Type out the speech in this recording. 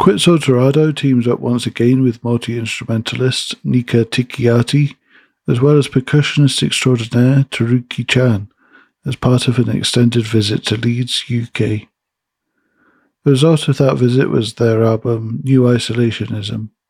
Quetzal Dorado teams up once again with multi-instrumentalist Nika Tikiati, as well as percussionist extraordinaire Teruki Chan, as part of an extended visit to Leeds, UK. The result of that visit was their album New Isolationism.